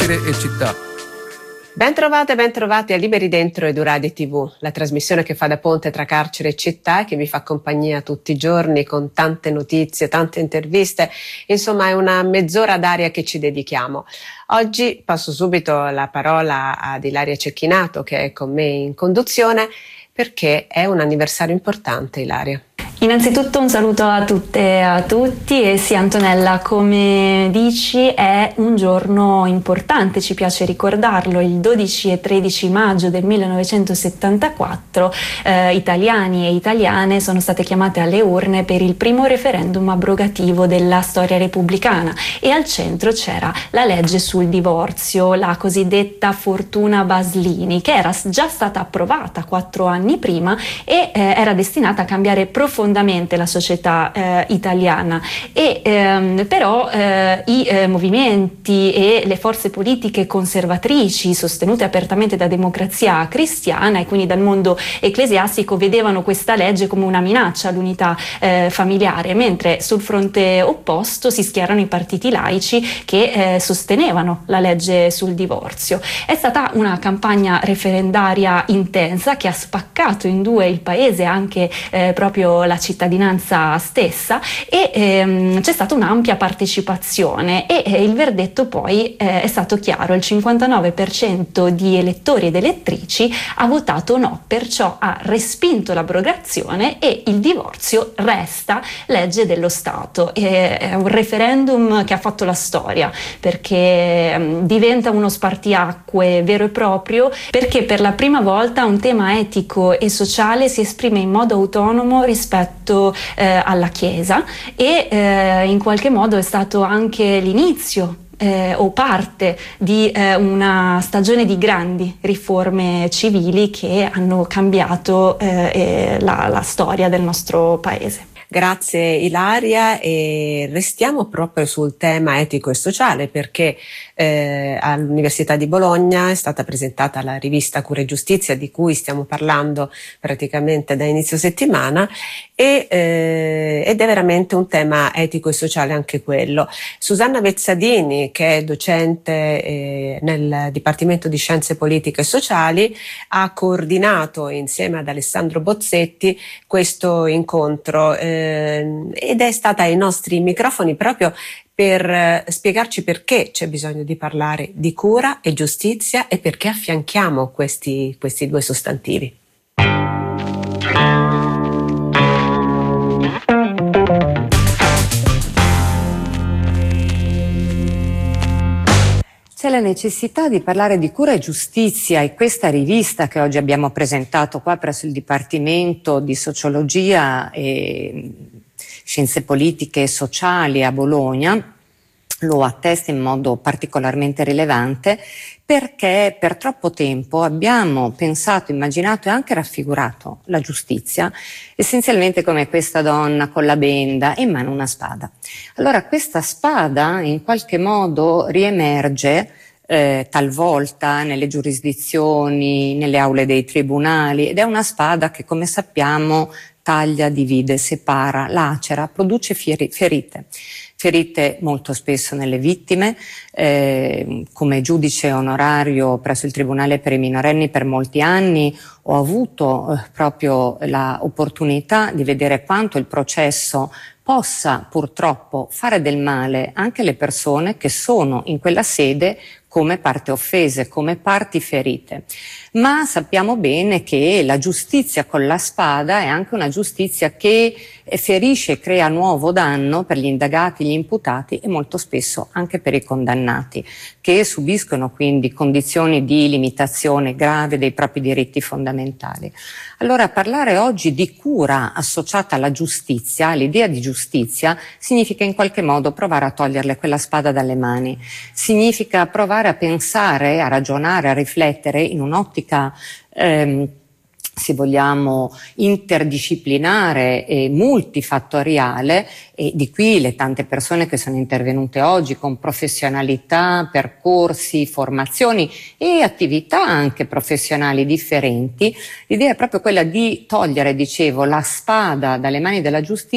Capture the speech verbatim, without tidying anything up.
carcere e città. Ben trovate, ben trovati a Liberi Dentro Eduradio tivù, la trasmissione che fa da ponte tra carcere e città e che vi fa compagnia tutti i giorni con tante notizie, tante interviste. Insomma, è una mezz'ora d'aria che ci dedichiamo. Oggi passo subito la parola ad Ilaria Cecchinato, che è con me in conduzione, perché è un anniversario importante, Ilaria. Innanzitutto un saluto a tutte e a tutti e sì, Antonella, come dici è un giorno importante, ci piace ricordarlo. Il dodici e tredici maggio del millenovecentosettantaquattro eh, italiani e italiane sono state chiamate alle urne per il primo referendum abrogativo della storia repubblicana e al centro c'era la legge sul divorzio, la cosiddetta Fortuna Baslini, che era già stata approvata quattro anni prima e eh, era destinata a cambiare profondamente la società eh, italiana e ehm, però eh, i eh, movimenti e le forze politiche conservatrici sostenute apertamente da Democrazia Cristiana e quindi dal mondo ecclesiastico vedevano questa legge come una minaccia all'unità eh, familiare, mentre sul fronte opposto si schierano i partiti laici che eh, sostenevano la legge sul divorzio. È stata una campagna referendaria intensa che ha spaccato in due il paese, anche eh, proprio la cittadinanza stessa e ehm, c'è stata un'ampia partecipazione e eh, il verdetto poi eh, è stato chiaro: il cinquantanove per cento di elettori ed elettrici ha votato no, perciò ha respinto l'abrogazione e il divorzio resta legge dello Stato. E è un referendum che ha fatto la storia perché ehm, diventa uno spartiacque vero e proprio, perché per la prima volta un tema etico e sociale si esprime in modo autonomo rispetto Eh, alla Chiesa e eh, in qualche modo è stato anche l'inizio eh, o parte di eh, una stagione di grandi riforme civili che hanno cambiato eh, eh, la, la storia del nostro paese. Grazie Ilaria, e restiamo proprio sul tema etico e sociale perché eh, all'Università di Bologna è stata presentata la rivista Cura e Giustizia, di cui stiamo parlando praticamente da inizio settimana e, eh, ed è veramente un tema etico e sociale anche quello. Susanna Vezzadini, che è docente eh, nel Dipartimento di Scienze Politiche e Sociali, ha coordinato insieme ad Alessandro Bozzetti questo incontro eh, ed è stata ai nostri microfoni proprio per spiegarci perché c'è bisogno di parlare di cura e giustizia e perché affianchiamo questi, questi due sostantivi. C'è la necessità di parlare di cura e giustizia e questa rivista che oggi abbiamo presentato qua presso il Dipartimento di Sociologia e Scienze Politiche e Sociali a Bologna lo attesta in modo particolarmente rilevante perché per troppo tempo abbiamo pensato, immaginato e anche raffigurato la giustizia essenzialmente come questa donna con la benda e in mano una spada. Allora questa spada in qualche modo riemerge eh, talvolta nelle giurisdizioni, nelle aule dei tribunali ed è una spada che, come sappiamo, taglia, divide, separa, lacera, produce fieri- ferite. Ferite molto spesso nelle vittime. Eh, come giudice onorario presso il Tribunale per i minorenni per molti anni ho avuto eh, proprio l'opportunità di vedere quanto il processo possa purtroppo fare del male anche alle persone che sono in quella sede come parti offese, come parti ferite. Ma sappiamo bene che la giustizia con la spada è anche una giustizia che ferisce e crea nuovo danno per gli indagati, gli imputati e molto spesso anche per i condannati, che subiscono quindi condizioni di limitazione grave dei propri diritti fondamentali. Allora parlare oggi di cura associata alla giustizia, all'idea di giustizia, significa in qualche modo provare a toglierle quella spada dalle mani, significa provare a pensare, a ragionare, a riflettere in un'ottica ehm, se vogliamo interdisciplinare e multifattoriale, e di qui le tante persone che sono intervenute oggi con professionalità, percorsi, formazioni e attività anche professionali differenti. L'idea è proprio quella di togliere, dicevo, la spada dalle mani della giustizia